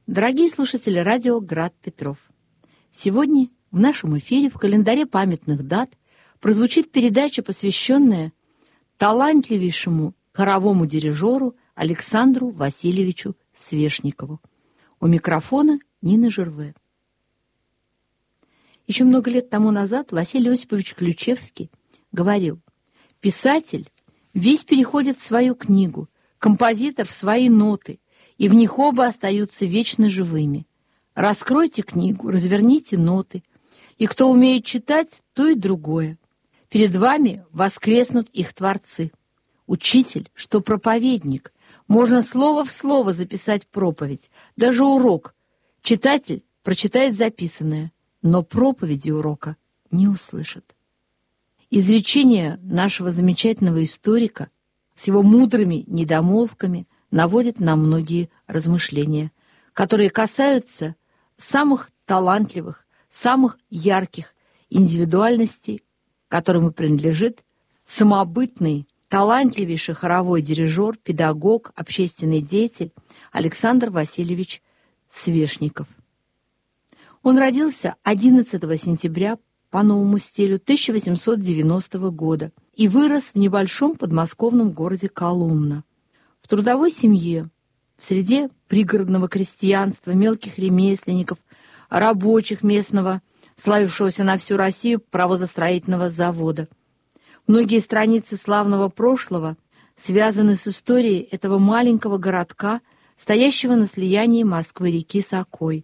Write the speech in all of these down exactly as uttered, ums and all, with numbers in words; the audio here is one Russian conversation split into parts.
Дорогие слушатели радио «Град Петров», сегодня в нашем эфире в календаре памятных дат прозвучит передача, посвященная талантливейшему хоровому дирижеру Александру Васильевичу Свешникову. У микрофона Нина Жерве. Еще много лет тому назад Василий Осипович Ключевский говорил: «Писатель весь переходит в свою книгу, композитор в свои ноты, и в них оба остаются вечно живыми. Раскройте книгу, разверните ноты, и кто умеет читать, то и другое. Перед вами воскреснут их творцы. Учитель, что проповедник, можно слово в слово записать проповедь, даже урок. Читатель прочитает записанное, но проповеди урока не услышит». Изречение нашего замечательного историка с его мудрыми недомолвками наводит на многие размышления, которые касаются самых талантливых, самых ярких индивидуальностей, которым и принадлежит самобытный, талантливейший хоровой дирижер, педагог, общественный деятель Александр Васильевич Свешников. Он родился одиннадцатого сентября по новому стилю тысяча восемьсот девяностого года и вырос в небольшом подмосковном городе Коломна. В трудовой семье, в среде пригородного крестьянства, мелких ремесленников, рабочих местного, славившегося на всю Россию паровозостроительного завода. Многие страницы славного прошлого связаны с историей этого маленького городка, стоящего на слиянии Москвы-реки с Окой.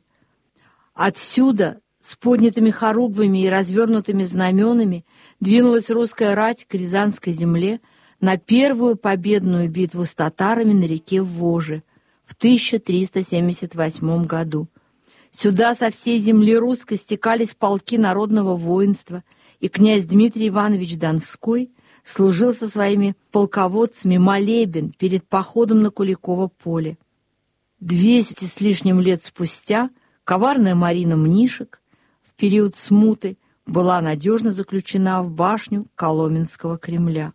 Отсюда, с поднятыми хоругвами и развернутыми знаменами, двинулась русская рать к Рязанской земле на первую победную битву с татарами на реке Воже в тысяча триста семьдесят восьмом году. Сюда со всей земли русской стекались полки народного воинства, и князь Дмитрий Иванович Донской служил со своими полководцами молебен перед походом на Куликово поле. Двести с лишним лет спустя коварная Марина Мнишек в период смуты была надежно заключена в башню Коломенского Кремля.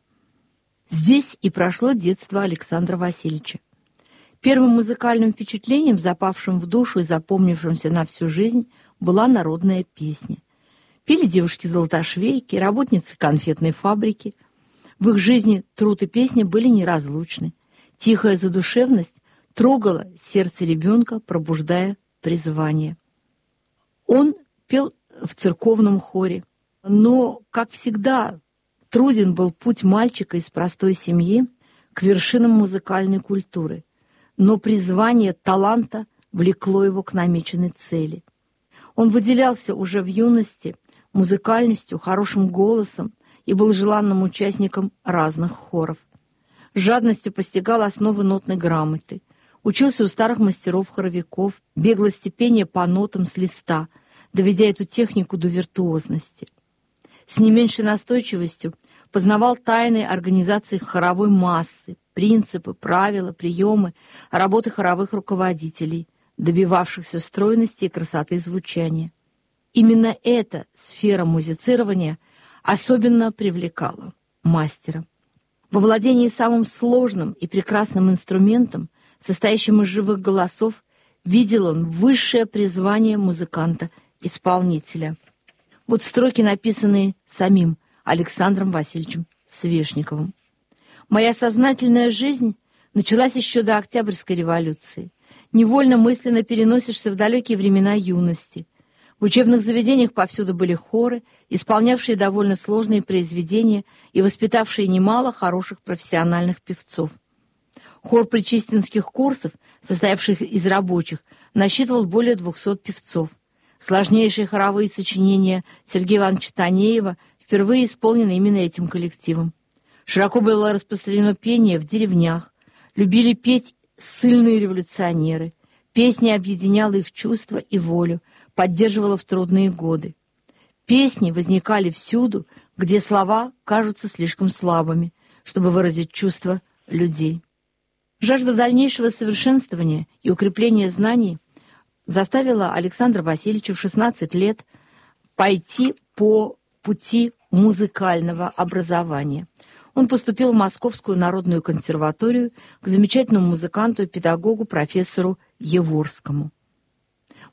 Здесь и прошло детство Александра Васильевича. Первым музыкальным впечатлением, запавшим в душу и запомнившимся на всю жизнь, была народная песня. Пели девушки-золотошвейки, работницы конфетной фабрики. В их жизни труд и песня были неразлучны. Тихая задушевность трогала сердце ребенка, пробуждая призвание. Он пел в церковном хоре, но, как всегда, труден был путь мальчика из простой семьи к вершинам музыкальной культуры, но призвание таланта влекло его к намеченной цели. Он выделялся уже в юности музыкальностью, хорошим голосом и был желанным участником разных хоров. С жадностью постигал основы нотной грамоты, учился у старых мастеров-хоровиков, беглости пения по нотам с листа, доведя эту технику до виртуозности. С не меньшей настойчивостью познавал тайны организации хоровой массы, принципы, правила, приемы работы хоровых руководителей, добивавшихся стройности и красоты звучания. Именно эта сфера музицирования особенно привлекала мастера. Во владении самым сложным и прекрасным инструментом, состоящим из живых голосов, видел он высшее призвание музыканта-исполнителя. Вот строки, написанные самим Александром Васильевичем Свешниковым. «Моя сознательная жизнь началась еще до Октябрьской революции. Невольно мысленно переносишься в далекие времена юности. В учебных заведениях повсюду были хоры, исполнявшие довольно сложные произведения и воспитавшие немало хороших профессиональных певцов. Хор причистинских курсов, состоявших из рабочих, насчитывал более двухсот певцов. Сложнейшие хоровые сочинения Сергея Ивановича Танеева впервые исполнены именно этим коллективом. Широко было распространено пение в деревнях. Любили петь ссыльные революционеры. Песня объединяла их чувства и волю, поддерживала в трудные годы. Песни возникали всюду, где слова кажутся слишком слабыми, чтобы выразить чувства людей. Жажда дальнейшего совершенствования и укрепления знаний заставила Александра Васильевича в шестнадцать лет пойти по пути музыкального образования. Он поступил в Московскую народную консерваторию к замечательному музыканту и педагогу профессору Еворскому.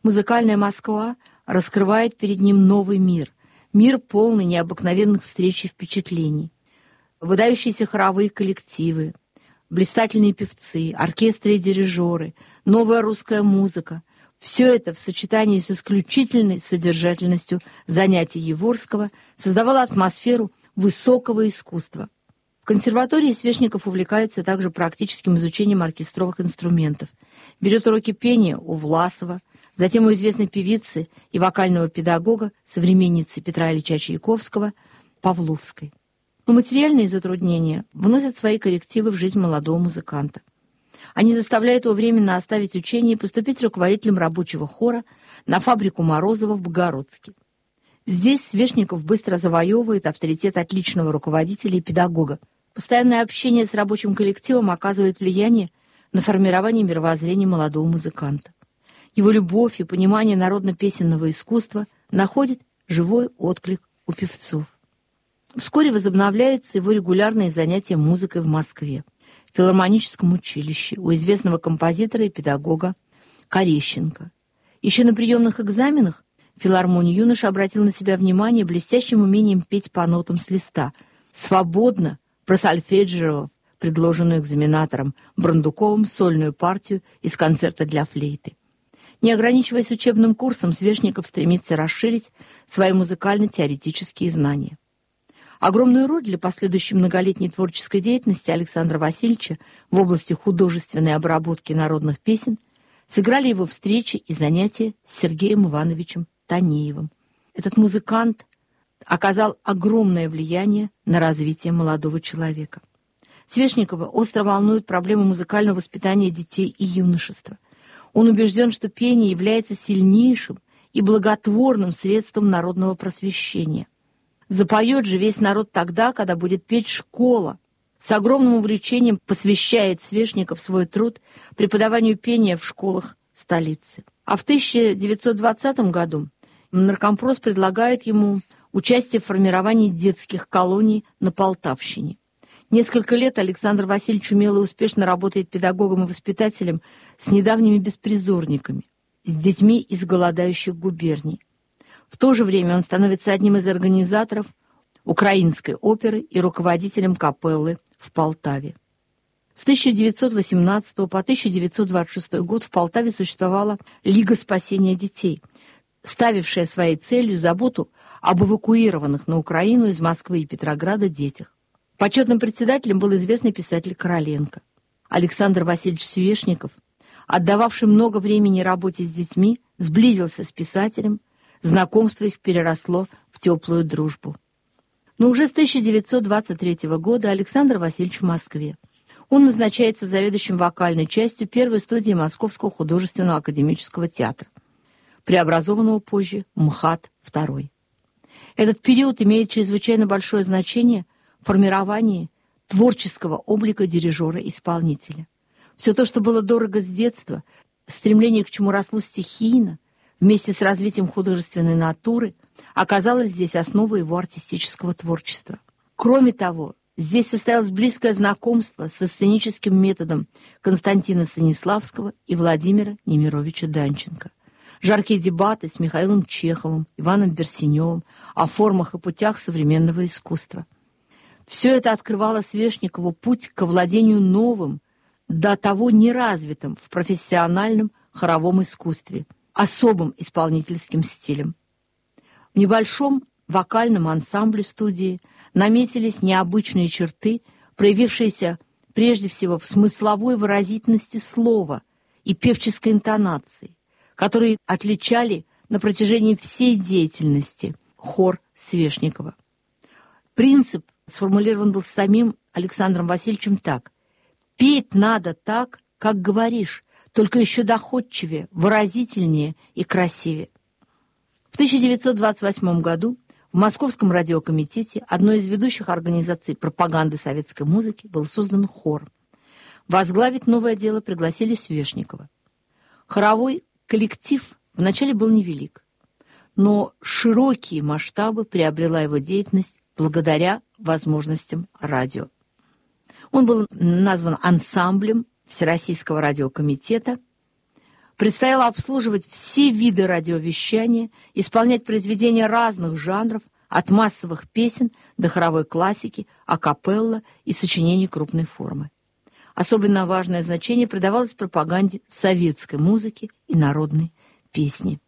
Музыкальная Москва раскрывает перед ним новый мир, мир, полный необыкновенных встреч и впечатлений. Выдающиеся хоровые коллективы, блистательные певцы, оркестры и дирижеры, новая русская музыка — все это в сочетании с исключительной содержательностью занятий Яворского создавало атмосферу высокого искусства. В консерватории Свешников увлекается также практическим изучением оркестровых инструментов. Берет уроки пения у Власова, затем у известной певицы и вокального педагога, современницы Петра Ильича Чайковского, Павловской. Но материальные затруднения вносят свои коррективы в жизнь молодого музыканта. Они заставляют его временно оставить учение и поступить руководителем рабочего хора на фабрику Морозова в Богородске. Здесь Свешников быстро завоевывает авторитет отличного руководителя и педагога. Постоянное общение с рабочим коллективом оказывает влияние на формирование мировоззрения молодого музыканта. Его любовь и понимание народно-песенного искусства находит живой отклик у певцов. Вскоре возобновляются его регулярные занятия музыкой в Москве, в филармоническом училище, у известного композитора и педагога Корещенко. Еще на приемных экзаменах в филармонии юноша обратил на себя внимание блестящим умением петь по нотам с листа, свободно просольфеджировав предложенную экзаменатором Брандуковым сольную партию из концерта для флейты. Не ограничиваясь учебным курсом, Свешников стремится расширить свои музыкально-теоретические знания. Огромную роль для последующей многолетней творческой деятельности Александра Васильевича в области художественной обработки народных песен сыграли его встречи и занятия с Сергеем Ивановичем Танеевым. Этот музыкант оказал огромное влияние на развитие молодого человека. Свешникова остро волнует проблема музыкального воспитания детей и юношества. Он убежден, что пение является сильнейшим и благотворным средством народного просвещения. Запоет же весь народ тогда, когда будет петь школа. С огромным увлечением посвящает Свешников свой труд преподаванию пения в школах столицы. А в тысяча девятьсот двадцатом году наркомпрос предлагает ему участие в формировании детских колоний на Полтавщине. Несколько лет Александр Васильевич умело и успешно работает педагогом и воспитателем с недавними беспризорниками, с детьми из голодающих губерний. В то же время он становится одним из организаторов украинской оперы и руководителем капеллы в Полтаве. С тысяча девятьсот восемнадцатого по тысяча девятьсот двадцать шестой год в Полтаве существовала Лига спасения детей, ставившая своей целью заботу об эвакуированных на Украину из Москвы и Петрограда детях. Почетным председателем был известный писатель Короленко. Александр Васильевич Свешников, отдававший много времени работе с детьми, сблизился с писателем, знакомство их переросло в теплую дружбу. Но уже с тысяча девятьсот двадцать третьего года Александр Васильевич в Москве. Он назначается заведующим вокальной частью первой студии Московского художественного академического театра, преобразованного позже в МХАТ второй. Этот период имеет чрезвычайно большое значение в формировании творческого облика дирижера-исполнителя. Все то, что было дорого с детства, стремление к чему росло стихийно, вместе с развитием художественной натуры, оказалось здесь основой его артистического творчества. Кроме того, здесь состоялось близкое знакомство со сценическим методом Константина Станиславского и Владимира Немировича Данченко. Жаркие дебаты с Михаилом Чеховым, Иваном Берсеневым о формах и путях современного искусства. Все это открывало Свешникову путь к овладению новым, до того неразвитым в профессиональном хоровом искусстве, особым исполнительским стилем. В небольшом вокальном ансамбле студии наметились необычные черты, проявившиеся прежде всего в смысловой выразительности слова и певческой интонации, которые отличали на протяжении всей деятельности хор Свешникова. Принцип сформулирован был самим Александром Васильевичем так: «Петь надо так, как говоришь, только еще доходчивее, выразительнее и красивее». В тысяча девятьсот двадцать восьмом году в Московском радиокомитете, одной из ведущих организаций пропаганды советской музыки, был создан хор. Возглавить новое дело пригласили Свешникова. Хоровой коллектив вначале был невелик, но широкие масштабы приобрела его деятельность благодаря возможностям радио. Он был назван ансамблем Всероссийского радиокомитета, Предстояло обслуживать все виды радиовещания, исполнять произведения разных жанров, от массовых песен до хоровой классики, акапелла и сочинений крупной формы. Особенно важное значение придавалось пропаганде советской музыки и народной песни.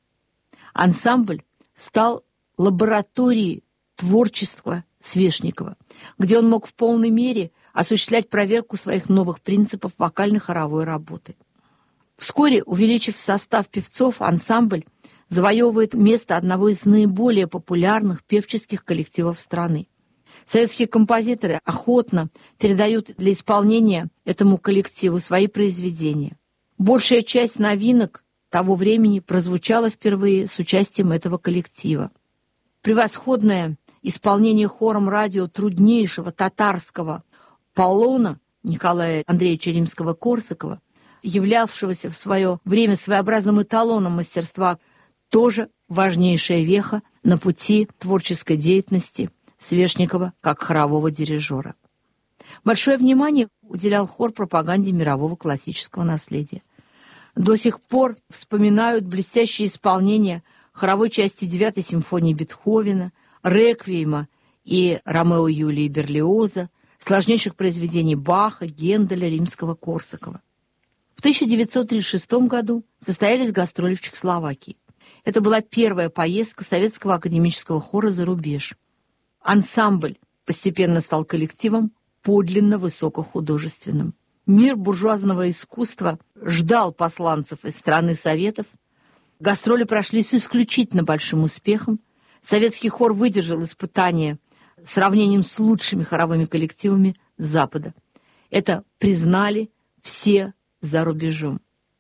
Ансамбль стал лабораторией творчества Свешникова, где он мог в полной мере осуществлять проверку своих новых принципов вокально-хоровой работы. Вскоре, увеличив состав певцов, ансамбль завоевывает место одного из наиболее популярных певческих коллективов страны. Советские композиторы охотно передают для исполнения этому коллективу свои произведения. Большая часть новинок того времени прозвучала впервые с участием этого коллектива. Превосходное исполнение хором радио труднейшего татарского полона Николая Андреевича Римского-Корсакова, являвшегося в свое время своеобразным эталоном мастерства, тоже важнейшая веха на пути творческой деятельности Свешникова как хорового дирижера. Большое внимание уделял хор пропаганде мирового классического наследия. До сих пор вспоминают блестящее исполнение хоровой части девятой симфонии Бетховена, реквиема и Ромео Юлии Берлиоза, сложнейших произведений Баха, Генделя, Римского-Корсакова. В тысяча девятьсот тридцать шестом году состоялись гастроли в Чехословакии. Это была первая поездка советского академического хора за рубеж. Ансамбль постепенно стал коллективом подлинно высокохудожественным. Мир буржуазного искусства ждал посланцев из страны Советов. Гастроли прошли с исключительно большим успехом. Советский хор выдержал испытания сравнением с лучшими хоровыми коллективами Запада. Это признали все за рубежом.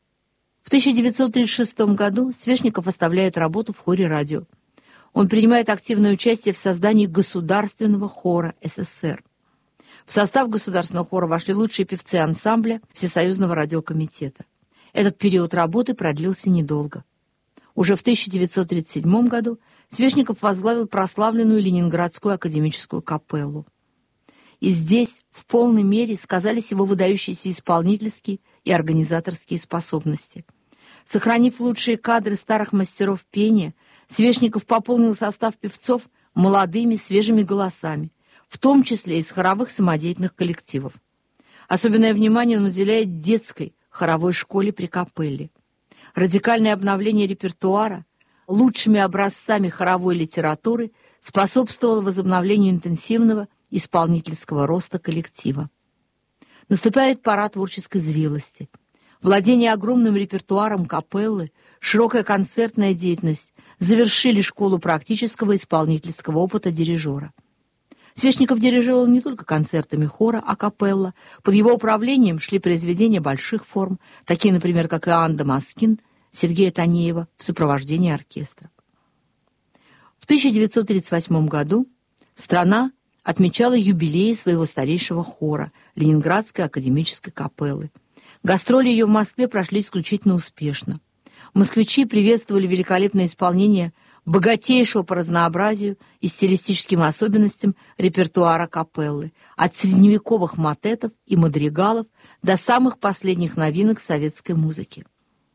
В тысяча девятьсот тридцать шестом году Свешников оставляет работу в хоре радио. Он принимает активное участие в создании Государственного хора СССР. В состав Государственного хора вошли лучшие певцы ансамбля Всесоюзного радиокомитета. Этот период работы продлился недолго. Уже в тысяча девятьсот тридцать седьмом году Свешников возглавил прославленную Ленинградскую академическую капеллу. И здесь в полной мере сказались его выдающиеся исполнительские и организаторские способности. Сохранив лучшие кадры старых мастеров пения, Свешников пополнил состав певцов молодыми, свежими голосами, в том числе из хоровых самодеятельных коллективов. Особенное внимание он уделяет детской хоровой школе при капелле. Радикальное обновление репертуара лучшими образцами хоровой литературы способствовало возобновлению интенсивного исполнительского роста коллектива. Наступает пора творческой зрелости. Владение огромным репертуаром капеллы, широкая концертная деятельность завершили школу практического исполнительского опыта дирижера. Свешников дирижировал не только концертами хора а-капелла. Под его управлением шли произведения больших форм, такие, например, как Иоанн Дамаскин Сергея Танеева в сопровождении оркестра. В тысяча девятьсот тридцать восьмом году страна отмечала юбилей своего старейшего хора Ленинградской академической капеллы. Гастроли ее в Москве прошли исключительно успешно. Москвичи приветствовали великолепное исполнение богатейшего по разнообразию и стилистическим особенностям репертуара капеллы, от средневековых мотетов и мадригалов до самых последних новинок советской музыки.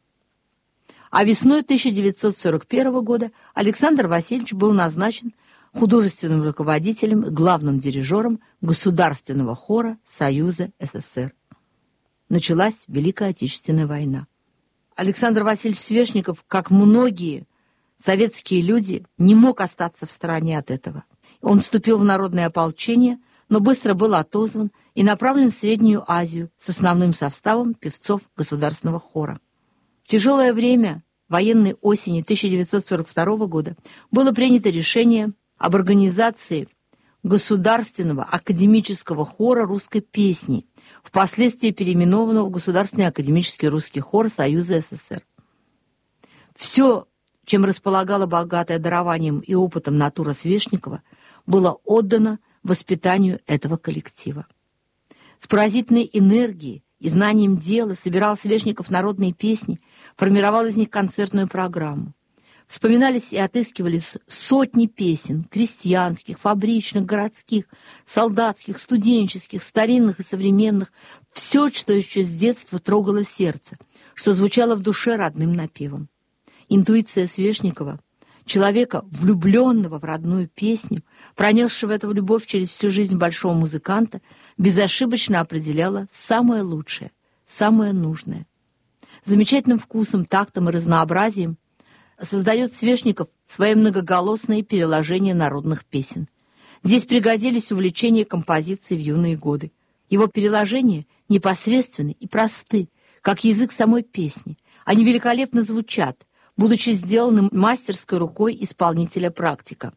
А весной тысяча девятьсот сорок первого года Александр Васильевич был назначен художественным руководителем и главным дирижером Государственного хора Союза СССР. Началась Великая Отечественная война. Александр Васильевич Свешников, как многие советские люди, не мог остаться в стороне от этого. Он вступил в народное ополчение, но быстро был отозван и направлен в Среднюю Азию с основным составом певцов Государственного хора. В тяжелое время военной осени тысяча девятьсот сорок второго года было принято решение об организации Государственного академического хора русской песни, впоследствии переименованного в Государственный академический русский хор Союза СССР. Все, чем располагала богатая дарованием и опытом натура Свешникова, было отдано воспитанию этого коллектива. С поразительной энергией и знанием дела собирал Свешников народные песни, формировал из них концертную программу. Вспоминались и отыскивались сотни песен, крестьянских, фабричных, городских, солдатских, студенческих, старинных и современных, все, что еще с детства трогало сердце, что звучало в душе родным напевом. Интуиция Свешникова, человека, влюбленного в родную песню, пронесшего эту любовь через всю жизнь большого музыканта, безошибочно определяла самое лучшее, самое нужное. Замечательным вкусом, тактом и разнообразием создает Свешников свои многоголосные переложения народных песен. Здесь пригодились увлечения композицией в юные годы. Его переложения непосредственны и просты, как язык самой песни. Они великолепно звучат, будучи сделаны мастерской рукой исполнителя-практика.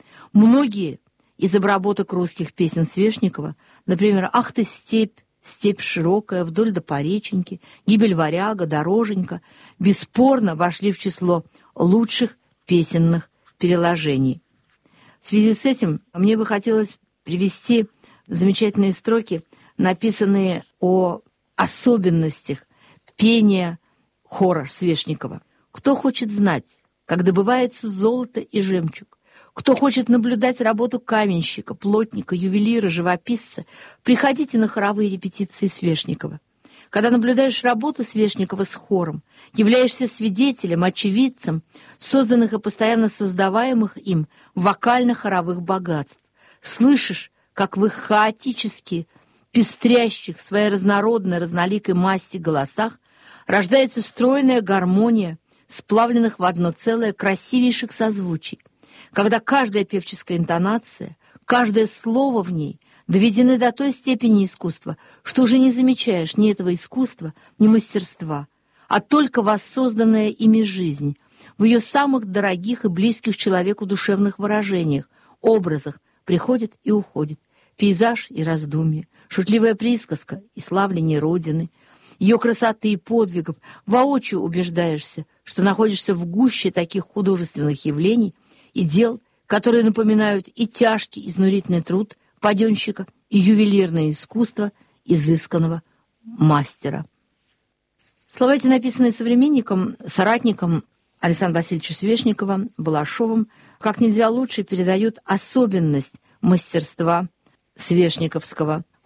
Многие из обработок русских песен Свешникова, например, «Ах ты, степь», «Степь широкая», «Вдоль до пореченьки», «Гибель варяга», «Дороженька», бесспорно вошли в число лучших песенных переложений. В связи с этим мне бы хотелось привести замечательные строки, написанные о особенностях пения хора Свешникова. «Кто хочет знать, как добывается золото и жемчуг? Кто хочет наблюдать работу каменщика, плотника, ювелира, живописца, приходите на хоровые репетиции Свешникова. Когда наблюдаешь работу Свешникова с хором, являешься свидетелем, очевидцем созданных и постоянно создаваемых им вокально-хоровых богатств. Слышишь, как в их хаотически пестрящих в своей разнородной, разноликой масти голосах рождается стройная гармония сплавленных в одно целое красивейших созвучий, когда каждая певческая интонация, каждое слово в ней доведены до той степени искусства, что уже не замечаешь ни этого искусства, ни мастерства, а только воссозданная ими жизнь в ее самых дорогих и близких человеку душевных выражениях, образах приходит и уходит, пейзаж и раздумье, шутливая присказка и славление Родины, ее красоты и подвигов, воочию убеждаешься, что находишься в гуще таких художественных явлений и дел, которые напоминают и тяжкий изнурительный труд паденщика, и ювелирное искусство изысканного мастера. Слова эти, написанные современником, соратником Александра Васильевича Свешникова, Балашовым, как нельзя лучше передают особенность мастерства свешниковского